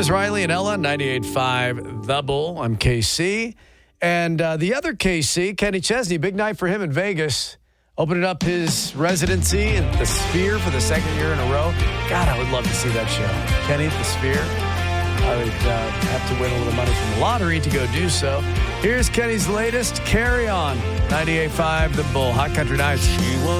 There's Riley and Ella, 98.5 The Bull. I'm KC. And the other KC, Kenny Chesney, big night for him in Vegas. Opening up his residency at the Sphere for the second year in a row. God, I would love to see that show. Kenny at the Sphere. I would have to win a little money from the lottery to go do so. Here's Kenny's latest, Carry On, 98.5 The Bull. Hot Country Nights.